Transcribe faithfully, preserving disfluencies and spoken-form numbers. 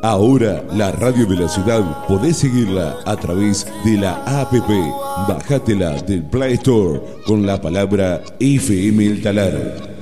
Ahora la radio de la ciudad podés seguirla a través de la app. Bájatela del Play Store con la palabra F M El Talar.